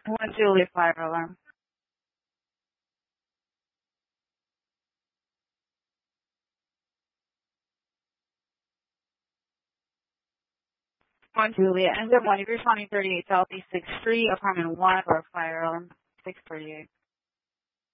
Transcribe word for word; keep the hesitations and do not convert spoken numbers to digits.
One Juliet fire alarm. One Juliet. And good morning. You're responding thirty-eight Southeast sixth Street, apartment one for a fire alarm. six thirty-eight.